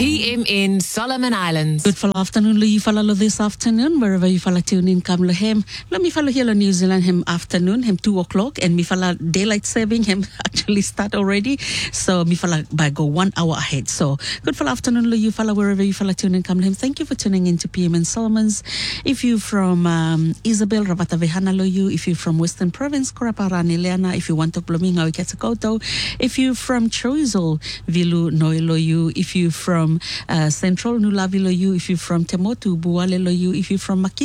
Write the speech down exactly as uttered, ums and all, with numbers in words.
P M in Solomon Islands. Good fall afternoon, lo you follow this afternoon, wherever you follow tune in, come lo him. Let me follow here in New Zealand, him afternoon, him two o'clock, and me follow daylight saving, him actually start already. So me follow by go one hour ahead. So good fall afternoon, lo you follow wherever you follow tune in, come lo him. Thank you for tuning in to P M in Solomon's. If you from um, Isabel, Rabata Vehana lo you, if you from Western Province, Koraparani Leana, if you want to Blominga, Ikatakoto, if you from Choizel, Vilu Noelo you, if you from uh, Central Nulavi lo you, if you from Temotu, Buale lo you, if you from Maki